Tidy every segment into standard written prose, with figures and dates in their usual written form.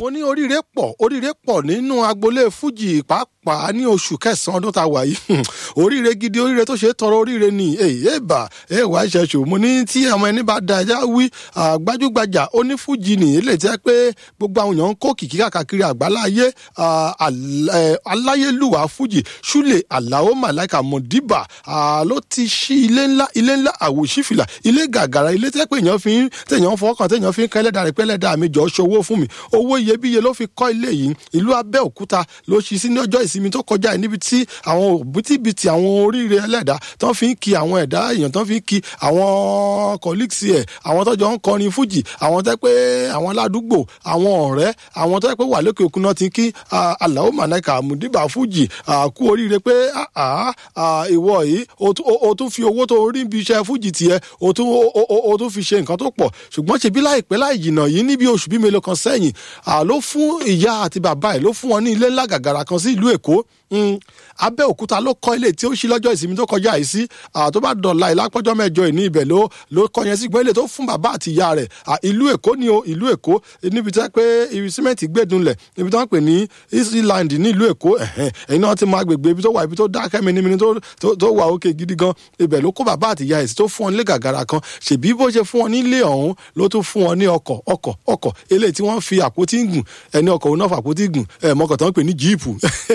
mo ní oríire pọ̀ nínú agboolé fújì pàápàá ní oṣù kẹsàn-án ọdún tá a wà yìí oríire gidi oríire tó ṣe é tọrọ oríire ni wàá ṣẹṣù mo ní tí àwọn ẹni bá da ẹja wí gbajúgbajà onífújì nìyí lè jẹ́ pé gbogbo àwọn èèyàn ń kó kìkì káàkiri àgbáláyé aláyélúwà fújì Ṣúlè Àlàó Màláìkà Mọ̀díbà ló ti ṣí ilé ńlá àwòṣífìlà ilé gàgàrà ilé tẹ́ pé téèyàn fọkàn téèyàn fi ń kẹ́ ẹlẹ́dàá rẹ̀ pé ẹlẹ́dàá mi jọ ṣòwò fún mi owó iyebíye ló fi kọ́ ilé yìí ìlú Abẹ́òkúta ló ṣí sí ní ọjọ́ ìsinmi tó kọjá yìí níbi tí àwọn òbítíbitì àwọn oríire ẹlẹ́dàá tó fi ń kí àwọn ẹ̀dá èèyàn tó fi ń kí àwọn colleagues ẹ̀ àwọn tọ́jọ́ ń kọrin fújì àwọn tẹ́ pé àwọn aládùúgbò àwọn ọ̀rẹ́ àwọn tẹ́ pé wà lókè òkun náà ti ń kí Àlàó Màláìkà Mọ̀díbà fújì kú oríire pé ìwọ yìí o tún fi owó tó rí bí iṣẹ́ fújì tiẹ̀ o tún fi ṣe nǹkan tó pọ̀ ṣùgbọ́n ṣebí láìpẹ́ láì jìnnà yìí níbi oṣù bíi mélòó kan sẹ́yìn ló fún ìyá àti bàbá ẹ̀ ló fún wọn ní ilé ńlá gàgàrà kan sí ìlú Èkó Abẹ́òkúta ló kọ́ ilé tí ó ṣí lọ́jọ́ ìsinmi tó kọjá yìí sí tó bá dọ̀la ìlápọ́jọ́ mẹ́jọ ìní ibẹ̀ ló kọ́ yẹn sí gbọ́n ilé tó fún bàbá àti ìyá rẹ̀ ìlú Èkó ni o ìlú Èkó níbi tí wọ́n pé ibi símẹ́ǹtì gbẹ̀dúnlẹ̀ níbi tí wọ́n pè ní Eastland ní ìlú Èkó ẹ̀yin náà ti mọ agbègbè ibi tó wà ibi tó dákẹ́ minimini tó wà òkè gidi gan ibẹ̀ ló kó bàbá àti ìyá ẹ̀ sí tó fún wọn nílé gàgàrà kan ṣèbí bó ṣe fún wọn nílé ọ̀hún ló tún fún wọn ní ọkọ̀ eléyìí tí wọ́n fi àpótí gùn ẹni ọkọ̀ òun náà fà àpótí gùn mọ́kọ̀ tó ń pè ní jíìpù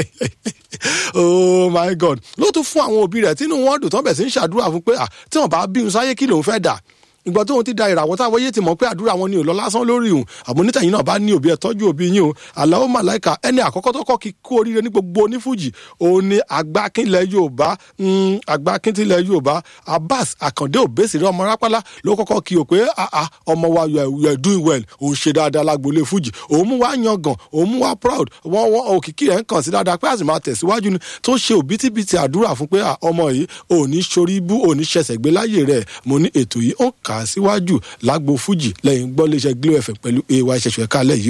oh my God ló tún fún àwọn òbí rẹ̀ tínú wọn dùn tán bẹ̀ sí ń ṣàdúrà fún pé tí wọ́n bá bí un sáyé kí lòun fẹ́ dà ìgbà tóun ti da ìràwọ̀ táwọn yé ti mọ̀ pé àdúrà wọn ni ò lọ lásán lórí òun àmọ́ onítẹ̀yìn náà bá ní òbí ẹ̀ tọ́jú òbí yín o Àlàó Màláìkà ẹni àkọ́kọ́ tó kọ́ kí kú oríire ní gbogbo onífújì òun ni àgbákínlẹ̀ Yorùbá Abbas Àkàndé Òbésìré ọmọ Rápálá ló kọ́kọ́ kí o pé ọmọ wa you are doing well òun ṣe dáadáa lágboolé fújì òun mú wa yangàn òun mú wa proud wọn òkìkí rẹ̀ ń kàn sí dáadáa pé àti máa tẹ̀síwájú ni tó ṣe òbítíbitì àdúrà fún pé ọmọ yìí òní ṣorí ibú òní ṣẹ̀ṣẹ̀ gbé láyè rẹ̀ mo ní ètò yìí ó kà á síwájú lágbo fújì lẹ́yìn gbọ́ léṣe Glo FM pẹ̀lú AY Ṣẹ̀ṣẹ̀ kálẹ̀ yìí.